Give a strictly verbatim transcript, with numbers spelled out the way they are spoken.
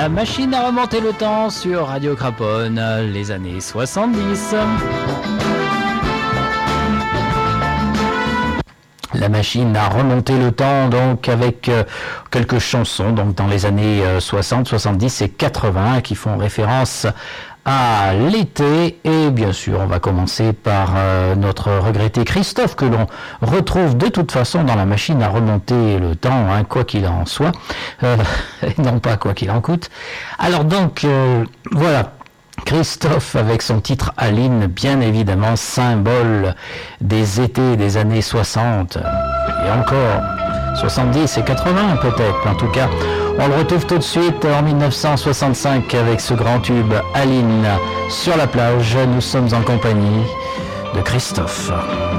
La machine à remonter le temps sur Radio Craponne, les années soixante-dix. La machine a remonté le temps donc avec euh, quelques chansons donc dans les années euh, soixante, soixante-dix et quatre-vingts qui font référence à l'été. Et bien sûr on va commencer par euh, notre regretté Christophe, que l'on retrouve de toute façon dans la machine à remonter le temps, hein, quoi qu'il en soit, euh, non pas quoi qu'il en coûte. Alors donc euh, voilà, Christophe avec son titre Aline, bien évidemment symbole des étés des années soixante et encore soixante-dix et quatre-vingts peut-être. En tout cas, on le retrouve tout de suite en mille neuf cent soixante-cinq avec ce grand tube Aline sur la plage. Nous sommes en compagnie de Christophe.